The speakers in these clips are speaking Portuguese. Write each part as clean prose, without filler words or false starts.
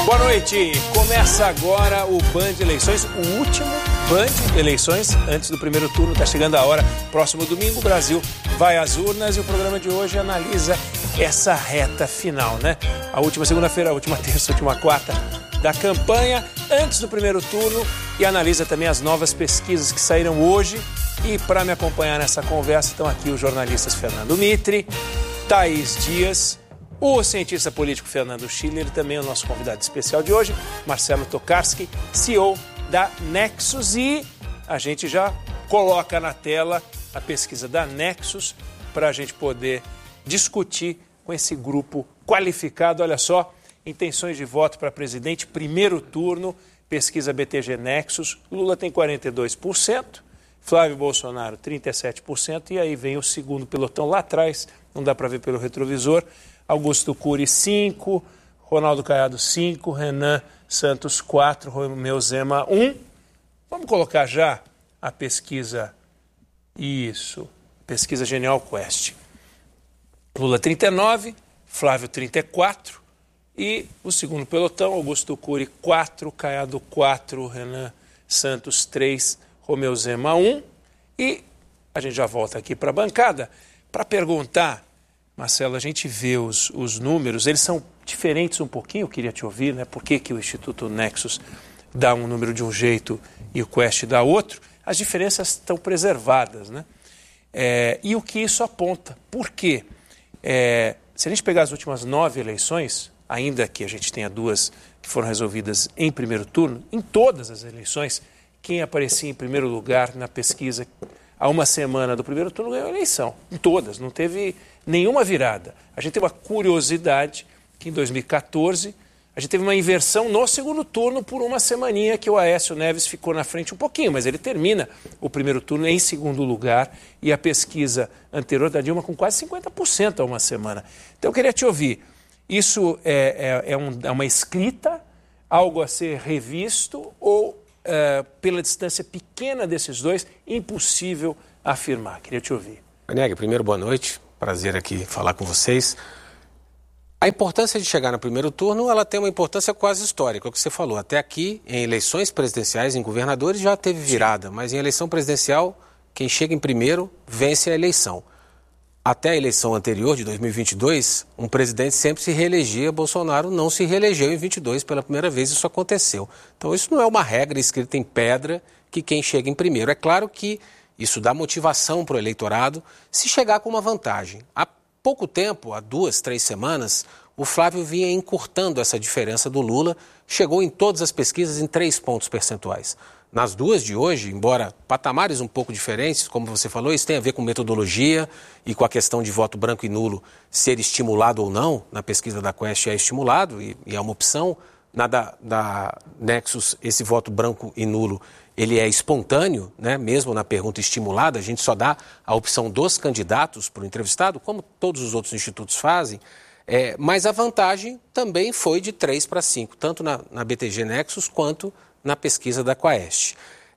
Boa noite. Começa agora o Band Eleições, o último Band Eleições antes do primeiro turno. Está chegando a hora. Próximo domingo, o Brasil vai às urnas e o programa de hoje analisa essa reta final, né? A última segunda-feira, a última terça, a última quarta da campanha antes do primeiro turno e analisa também as novas pesquisas que saíram hoje. E para me acompanhar nessa conversa estão aqui os jornalistas Fernando Mitre, Thaís Dias, o cientista político Fernando Schiller e também o nosso convidado especial de hoje, Marcelo Tokarski, CEO da Nexus. E a gente já coloca na tela a pesquisa da Nexus para a gente poder discutir com esse grupo qualificado. Olha só, intenções de voto para presidente, primeiro turno, pesquisa BTG Nexus, Lula tem 42%, Flávio Bolsonaro 37%, e aí vem o segundo pelotão lá atrás, não dá para ver pelo retrovisor, Augusto Cury 5%, Ronaldo Caiado 5%, Renan Santos 4%, Romeu Zema 1%. Vamos colocar já a pesquisa, pesquisa Genial Quest. Lula 39%, Flávio 34%, e o segundo pelotão, Augusto Cury 4%, Caiado 4%, Renan Santos 3%, Romeu Zema 1%. E a gente já volta aqui para a bancada para perguntar, Marcelo, a gente vê os números, eles são diferentes um pouquinho, eu queria te ouvir, né? Por que o Instituto Nexus dá um número de um jeito e o Quest dá outro? As diferenças estão preservadas, né? E o que isso aponta? Por quê? Se a gente pegar as últimas 9 eleições, ainda que a gente tenha 2 que foram resolvidas em primeiro turno, em todas as eleições, quem aparecia em primeiro lugar na pesquisa há uma semana do primeiro turno ganhou a eleição. Em todas, não teve nenhuma virada. A gente tem uma curiosidade que em 2014 a gente teve uma inversão no segundo turno por uma semaninha que o Aécio Neves ficou na frente um pouquinho, mas ele termina o primeiro turno em segundo lugar e a pesquisa anterior da Dilma com quase 50% há uma semana. Então eu queria te ouvir. Isso é uma escrita, algo a ser revisto ou pela distância pequena desses dois, impossível afirmar? Queria te ouvir. Neg, primeiro, boa noite. Prazer aqui falar com vocês. A importância de chegar no primeiro turno, ela tem uma importância quase histórica, é o que você falou. Até aqui, em eleições presidenciais, em governadores, já teve virada, mas em eleição presidencial, quem chega em primeiro vence a eleição. Até a eleição anterior, de 2022, um presidente sempre se reelegia, Bolsonaro não se reelegeu em 22 pela primeira vez, isso aconteceu. Então isso não é uma regra escrita em pedra que quem chega em primeiro. É claro que isso dá motivação para o eleitorado se chegar com uma vantagem. Há pouco tempo, há 2, 3 semanas, o Flávio vinha encurtando essa diferença do Lula, chegou em todas as pesquisas em 3 pontos percentuais. Nas 2 de hoje, embora patamares um pouco diferentes, como você falou, isso tem a ver com metodologia e com a questão de voto branco e nulo ser estimulado ou não. Na pesquisa da Quest é estimulado e é uma opção. Na da Nexus, esse voto branco e nulo, ele é espontâneo, né? Mesmo na pergunta estimulada, a gente só dá a opção dos candidatos para o entrevistado, como todos os outros institutos fazem. Mas a vantagem também foi de 3 para 5, tanto na BTG Nexus quanto na pesquisa da Quest.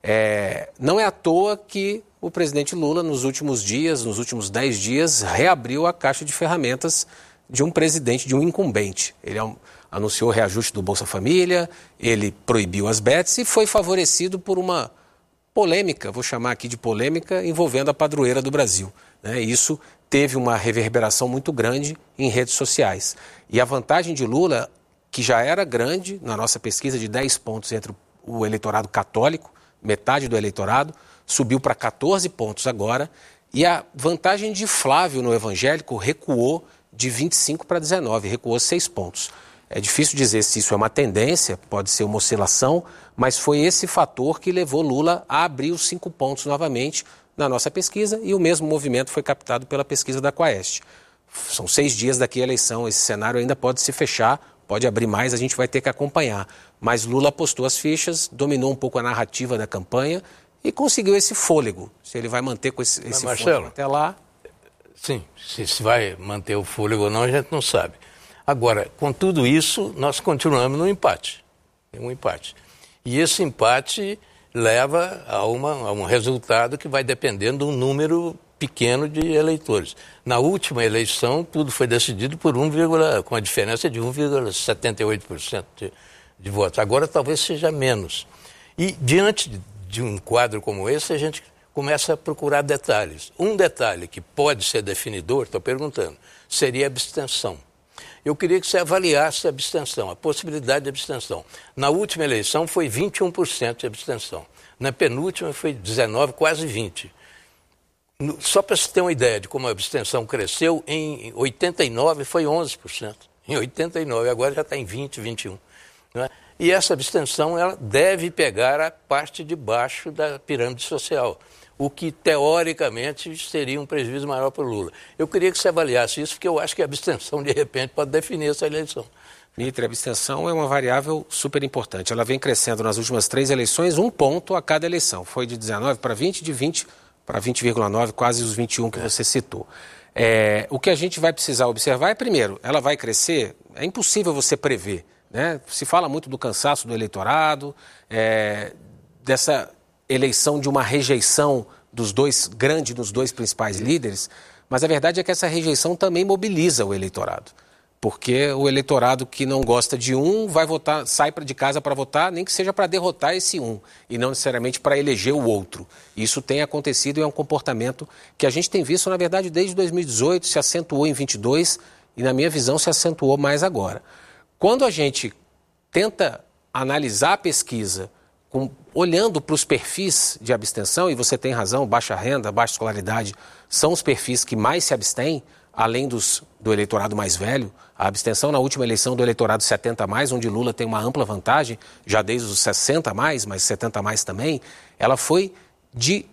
Não é à toa que o presidente Lula, nos últimos dias, nos últimos 10 dias, reabriu a caixa de ferramentas de um presidente, de um incumbente. Ele anunciou o reajuste do Bolsa Família, ele proibiu as bets e foi favorecido por uma polêmica, vou chamar aqui de polêmica, envolvendo a padroeira do Brasil, né? Isso teve uma reverberação muito grande em redes sociais. E a vantagem de Lula, que já era grande na nossa pesquisa de 10 pontos entre o eleitorado católico, metade do eleitorado, subiu para 14 pontos agora, e a vantagem de Flávio no evangélico recuou de 25 para 19, recuou 6 pontos. É difícil dizer se isso é uma tendência, pode ser uma oscilação, mas foi esse fator que levou Lula a abrir os 5 pontos novamente na nossa pesquisa, e o mesmo movimento foi captado pela pesquisa da Quest. São 6 dias daqui a eleição, esse cenário ainda pode se fechar, pode abrir mais, a gente vai ter que acompanhar. Mas Lula apostou as fichas, dominou um pouco a narrativa da campanha e conseguiu esse fôlego. Se ele vai manter com esse Marcelo, fôlego até lá... Sim, se vai manter o fôlego ou não, a gente não sabe. Agora, com tudo isso, nós continuamos no empate. Tem um empate. E esse empate leva a um resultado que vai dependendo de um número pequeno de eleitores. Na última eleição, tudo foi decidido por com a diferença de 1,78% de votos. Agora talvez seja menos. E diante de um quadro como esse, a gente começa a procurar detalhes. Um detalhe que pode ser definidor, estou perguntando, seria a abstenção. Eu queria que você avaliasse a abstenção, a possibilidade de abstenção. Na última eleição foi 21% de abstenção. Na penúltima foi 19%, quase 20%. Só para você ter uma ideia de como a abstenção cresceu, em 89 foi 11%. Em 89, agora já está em 20%, 21%. Não é? E essa abstenção ela deve pegar a parte de baixo da pirâmide social, o que, teoricamente, seria um prejuízo maior para o Lula. Eu queria que você avaliasse isso, porque eu acho que a abstenção, de repente, pode definir essa eleição. Mitre, a abstenção é uma variável super importante. Ela vem crescendo nas últimas 3 eleições, 1 ponto a cada eleição. Foi de 19 para 20, de 20 para 20,9, quase os 21 que você citou. O que a gente vai precisar observar é, primeiro, ela vai crescer? É impossível você prever, né? Se fala muito do cansaço do eleitorado, dessa eleição de uma rejeição dos dois principais líderes, mas a verdade é que essa rejeição também mobiliza o eleitorado. Porque o eleitorado que não gosta de um vai votar, sai de casa para votar, nem que seja para derrotar esse um, e não necessariamente para eleger o outro. Isso tem acontecido e é um comportamento que a gente tem visto, na verdade, desde 2018, se acentuou em 22 e, na minha visão, se acentuou mais agora. Quando a gente tenta analisar a pesquisa olhando para os perfis de abstenção, e você tem razão, baixa renda, baixa escolaridade, são os perfis que mais se abstêm, além do eleitorado mais velho. A abstenção na última eleição do eleitorado 70+, onde Lula tem uma ampla vantagem, já desde os 60+, mas 70+ também, ela foi de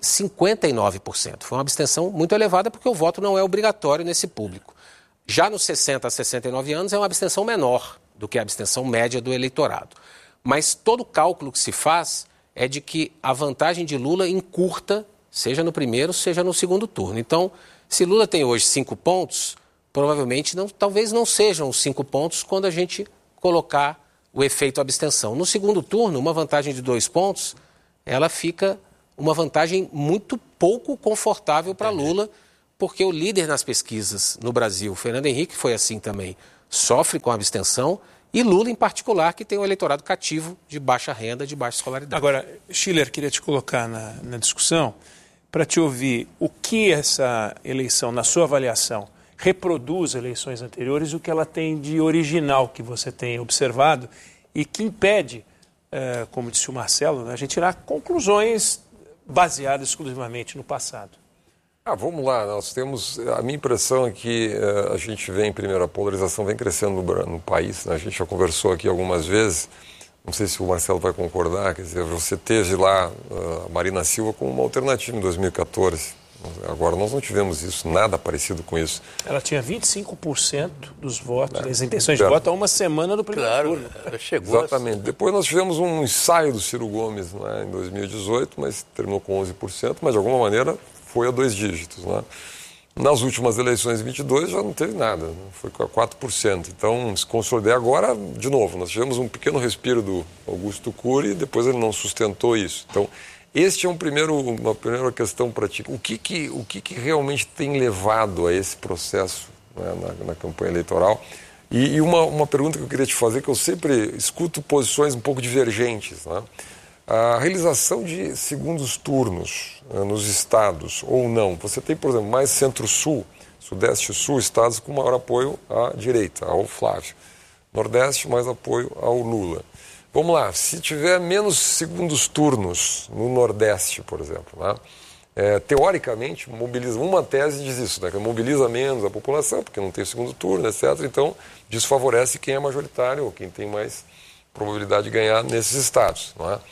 59%. Foi uma abstenção muito elevada porque o voto não é obrigatório nesse público. Já nos 60 a 69 anos é uma abstenção menor do que a abstenção média do eleitorado. Mas todo cálculo que se faz é de que a vantagem de Lula encurta, seja no primeiro, seja no segundo turno. Então, se Lula tem hoje 5 pontos, provavelmente talvez não sejam os 5 pontos quando a gente colocar o efeito abstenção. No segundo turno, uma vantagem de 2 pontos, ela fica uma vantagem muito pouco confortável para Lula, porque o líder nas pesquisas no Brasil, Fernando Henrique, foi assim também, sofre com a abstenção, e Lula, em particular, que tem um eleitorado cativo de baixa renda, de baixa escolaridade. Agora, Schiller, queria te colocar na discussão para te ouvir o que essa eleição, na sua avaliação, reproduz eleições anteriores, o que ela tem de original que você tem observado e que impede, como disse o Marcelo, a gente tirar conclusões baseadas exclusivamente no passado. Vamos lá, nós temos, a minha impressão é que a gente vem, primeiro, a polarização vem crescendo no país, né? A gente já conversou aqui algumas vezes, não sei se o Marcelo vai concordar, quer dizer, você teve lá a Marina Silva como uma alternativa em 2014, agora nós não tivemos isso, nada parecido com isso. Ela tinha 25% dos votos, das intenções de voto, há uma semana do primeiro turno. Ela chegou. Exatamente. Depois nós tivemos um ensaio do Ciro Gomes, né, em 2018, mas terminou com 11%, mas de alguma maneira foi a 2 dígitos. Né? Nas últimas eleições de 22 já não teve nada, né? Foi com 4%. Então, se consolidar agora, de novo, nós tivemos um pequeno respiro do Augusto Cury e depois ele não sustentou isso. Então, este é uma primeira questão para ti. O que realmente tem levado a esse processo, né, na campanha eleitoral? E uma pergunta que eu queria te fazer, que eu sempre escuto posições um pouco divergentes, né? A realização de segundos turnos nos estados ou não, você tem, por exemplo, mais centro-sul, sudeste e sul, estados com maior apoio à direita, ao Flávio. Nordeste, mais apoio ao Lula. Vamos lá, se tiver menos segundos turnos no Nordeste, por exemplo, né? Teoricamente, mobiliza, uma tese diz isso, né? Que mobiliza menos a população, porque não tem segundo turno, etc. Então, desfavorece quem é majoritário ou quem tem mais probabilidade de ganhar nesses estados, não é?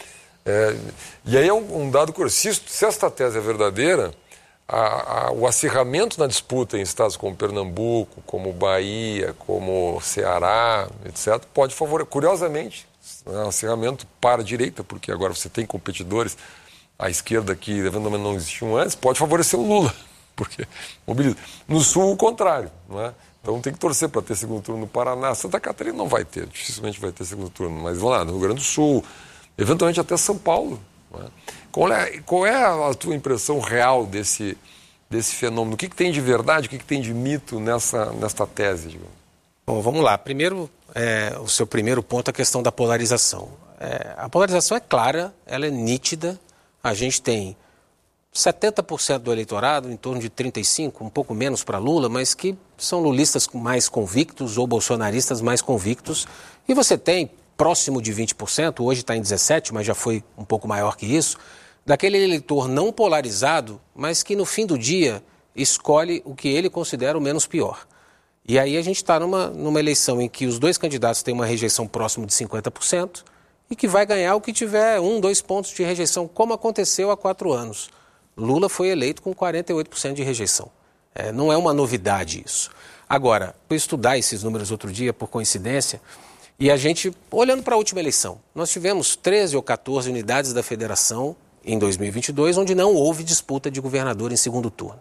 E aí é um dado curioso. Se esta tese é verdadeira, o acirramento na disputa em estados como Pernambuco, como Bahia, como Ceará, etc., pode favorecer, curiosamente, um acirramento para a direita, porque agora você tem competidores à esquerda que eventualmente não existiam antes, pode favorecer o Lula, porque mobiliza. No sul, o contrário, não é? Então tem que torcer para ter segundo turno no Paraná. Santa Catarina não vai ter, dificilmente vai ter segundo turno, mas vamos lá, no Rio Grande do Sul, eventualmente até São Paulo. Não é? Qual é a tua impressão real desse fenômeno? O que tem de verdade, o que tem de mito nesta tese, digamos? Bom, vamos lá. Primeiro, o seu primeiro ponto, a questão da polarização. A polarização é clara, ela é nítida. A gente tem 70% do eleitorado, em torno de 35%, um pouco menos para Lula, mas que são lulistas mais convictos ou bolsonaristas mais convictos. E você tem próximo de 20%, hoje está em 17%, mas já foi um pouco maior que isso, daquele eleitor não polarizado, mas que no fim do dia escolhe o que ele considera o menos pior. E aí a gente está numa eleição em que os dois candidatos têm uma rejeição próximo de 50% e que vai ganhar o que tiver 2 pontos de rejeição, como aconteceu há 4 anos. Lula foi eleito com 48% de rejeição. Não é uma novidade isso. Agora, fui estudar esses números outro dia, por coincidência, e a gente, olhando para a última eleição, nós tivemos 13 ou 14 unidades da federação em 2022, onde não houve disputa de governador em segundo turno.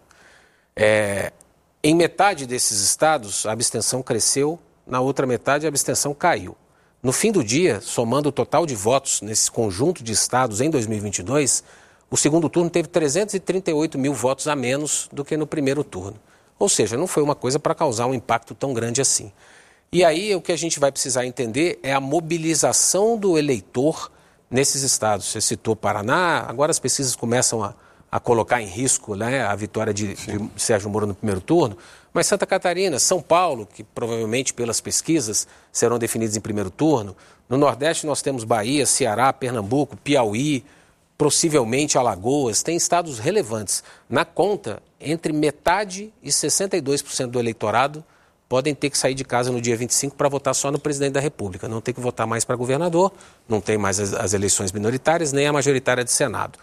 Em metade desses estados, a abstenção cresceu, na outra metade, a abstenção caiu. No fim do dia, somando o total de votos nesse conjunto de estados em 2022, o segundo turno teve 338 mil votos a menos do que no primeiro turno. Ou seja, não foi uma coisa para causar um impacto tão grande assim. E aí o que a gente vai precisar entender é a mobilização do eleitor nesses estados. Você citou Paraná, agora as pesquisas começam a colocar em risco, né, a vitória de Sérgio Moro no primeiro turno, mas Santa Catarina, São Paulo, que provavelmente pelas pesquisas serão definidos em primeiro turno, no Nordeste nós temos Bahia, Ceará, Pernambuco, Piauí, possivelmente Alagoas, tem estados relevantes. Na conta, entre metade e 62% do eleitorado podem ter que sair de casa no dia 25 para votar só no presidente da República. Não tem que votar mais para governador, não tem mais as eleições minoritárias, nem a majoritária de Senado.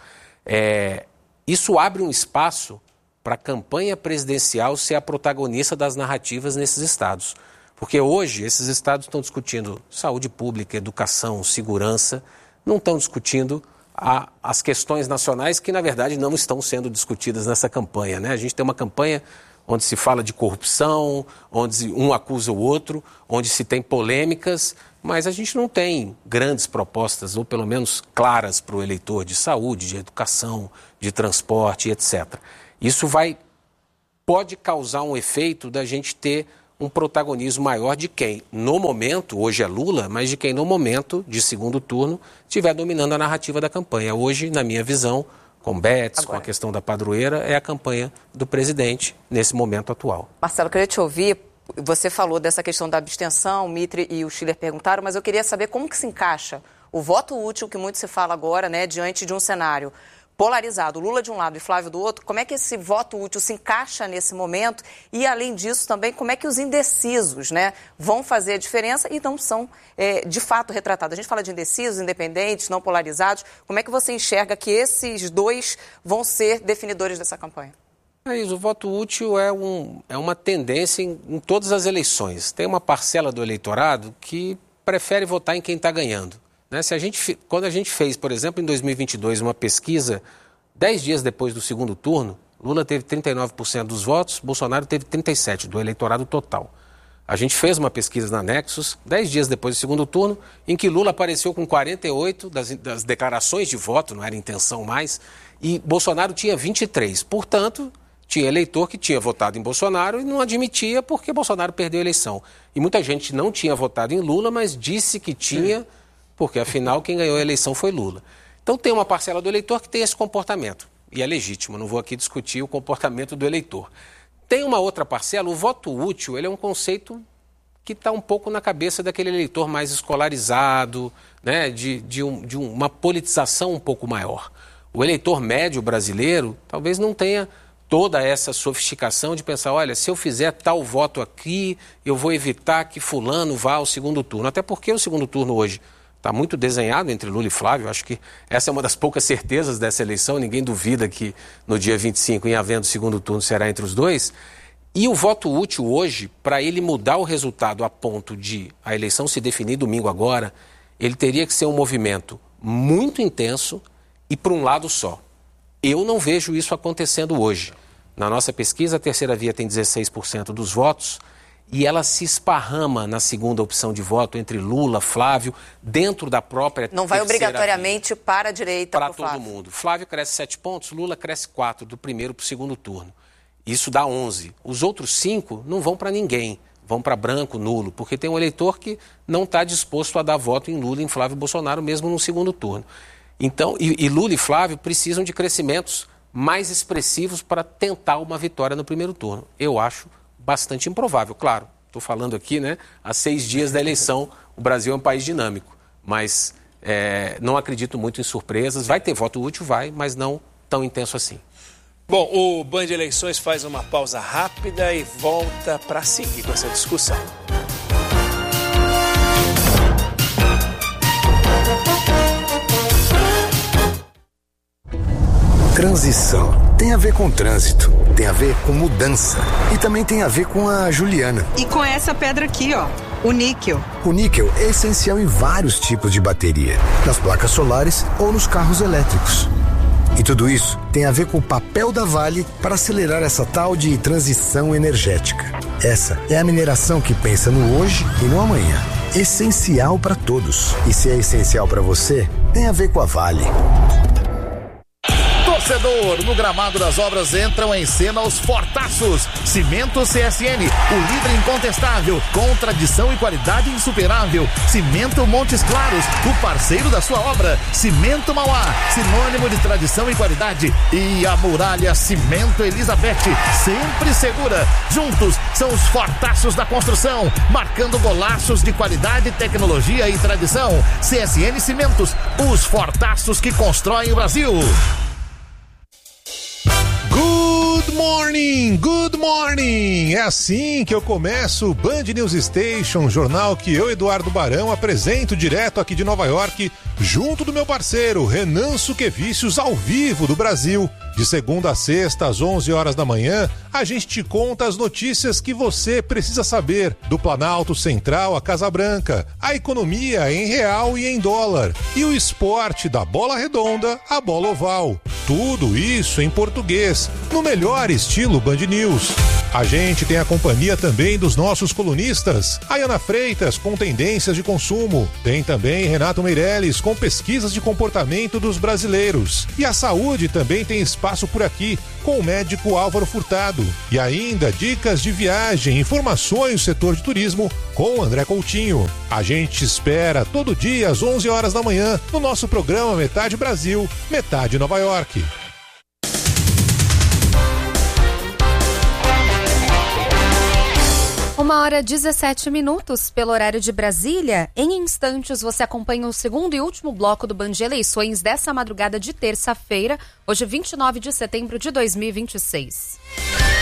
Isso abre um espaço para a campanha presidencial ser a protagonista das narrativas nesses estados. Porque hoje esses estados estão discutindo saúde pública, educação, segurança, não estão discutindo as questões nacionais que, na verdade, não estão sendo discutidas nessa campanha, né? A gente tem uma campanha onde se fala de corrupção, onde um acusa o outro, onde se tem polêmicas, mas a gente não tem grandes propostas, ou pelo menos claras para o eleitor, de saúde, de educação, de transporte, etc. Isso pode causar um efeito da gente ter um protagonismo maior de quem, no momento, hoje é Lula, mas de quem no momento de segundo turno estiver dominando a narrativa da campanha. Hoje, na minha visão, com Betts, com a questão da padroeira, é a campanha do presidente nesse momento atual. Marcelo, eu queria te ouvir. Você falou dessa questão da abstenção, o Mitre e o Schiller perguntaram, mas eu queria saber como que se encaixa o voto útil, que muito se fala agora, né, diante de um cenário polarizado, Lula de um lado e Flávio do outro, como é que esse voto útil se encaixa nesse momento e, além disso, também como é que os indecisos, né, vão fazer a diferença e não são, de fato, retratados. A gente fala de indecisos, independentes, não polarizados. Como é que você enxerga que esses dois vão ser definidores dessa campanha? O voto útil é uma tendência em todas as eleições. Tem uma parcela do eleitorado que prefere votar em quem está ganhando. Né? Quando a gente fez, por exemplo, em 2022, uma pesquisa, 10 dias depois do segundo turno, Lula teve 39% dos votos, Bolsonaro teve 37% do eleitorado total. A gente fez uma pesquisa na Nexus, 10 dias depois do segundo turno, em que Lula apareceu com 48% das declarações de voto, não era intenção mais, e Bolsonaro tinha 23%. Portanto, tinha eleitor que tinha votado em Bolsonaro e não admitia porque Bolsonaro perdeu a eleição. E muita gente não tinha votado em Lula, mas disse que tinha, porque afinal quem ganhou a eleição foi Lula. Então tem uma parcela do eleitor que tem esse comportamento. E é legítimo, não vou aqui discutir o comportamento do eleitor. Tem uma outra parcela, o voto útil, ele é um conceito que está um pouco na cabeça daquele eleitor mais escolarizado, né, de uma politização um pouco maior. O eleitor médio brasileiro talvez não tenha toda essa sofisticação de pensar, olha, se eu fizer tal voto aqui, eu vou evitar que fulano vá ao segundo turno. Até porque o segundo turno hoje está muito desenhado entre Lula e Flávio. Acho que essa é uma das poucas certezas dessa eleição. Ninguém duvida que no dia 25, em havendo segundo turno, será entre os dois. E o voto útil hoje, para ele mudar o resultado a ponto de a eleição se definir domingo agora, ele teria que ser um movimento muito intenso e para um lado só. Eu não vejo isso acontecendo hoje. Na nossa pesquisa, a terceira via tem 16% dos votos e ela se esparrama na segunda opção de voto entre Lula, Flávio, dentro da própria Não vai obrigatoriamente para a direita, para todo mundo. Flávio cresce 7 pontos, Lula cresce 4, do primeiro para o segundo turno. Isso dá 11. Os outros 5 não vão para ninguém. vão para branco, nulo, porque tem um eleitor que não está disposto a dar voto em Lula e em Flávio Bolsonaro, mesmo no segundo turno. Então, e Lula e Flávio precisam de crescimentos mais expressivos para tentar uma vitória no primeiro turno. Eu acho bastante improvável. Claro, estou falando aqui, né, há 6 dias da eleição, o Brasil é um país dinâmico, mas não acredito muito em surpresas. Vai ter voto útil, vai, mas não tão intenso assim. Bom, o Band Eleições faz uma pausa rápida e volta para seguir com essa discussão. Transição tem a ver com trânsito, tem a ver com mudança e também tem a ver com a Juliana. E com essa pedra aqui, ó, o níquel. O níquel é essencial em vários tipos de bateria, nas placas solares ou nos carros elétricos. E tudo isso tem a ver com o papel da Vale para acelerar essa tal de transição energética. Essa é a mineração que pensa no hoje e no amanhã. Essencial para todos. E se é essencial para você, tem a ver com a Vale. Torcedor, no gramado das obras entram em cena os fortaços. Cimento CSN, o líder incontestável, com tradição e qualidade insuperável. Cimento Montes Claros, o parceiro da sua obra. Cimento Mauá, sinônimo de tradição e qualidade. E a Muralha Cimento Elizabeth, sempre segura. Juntos são os fortaços da construção, marcando golaços de qualidade, tecnologia e tradição. CSN Cimentos, os fortaços que constroem o Brasil. Good morning! É assim que eu começo o Band News Station, jornal que eu, Eduardo Barão, apresento direto aqui de Nova York, junto do meu parceiro Renan Suquevicius, ao vivo do Brasil. De segunda a sexta, às 11 horas da manhã, a gente te conta as notícias que você precisa saber do Planalto Central à Casa Branca, a economia em real e em dólar, e o esporte da bola redonda à bola oval. Tudo isso em português, no melhor estilo Band News. A gente tem a companhia também dos nossos colunistas, Ayana Freitas com tendências de consumo, tem também Renato Meirelles com pesquisas de comportamento dos brasileiros, e a saúde também tem espaço por aqui com o médico Álvaro Furtado, e ainda dicas de viagem, informações do setor de turismo com o André Coutinho. A gente te espera todo dia às 11 horas da manhã no nosso programa Metade Brasil, Metade Nova York. 1h17 pelo horário de Brasília. Em instantes você acompanha o segundo e último bloco do Band Eleições dessa madrugada de terça-feira, hoje 29 de setembro de 2026.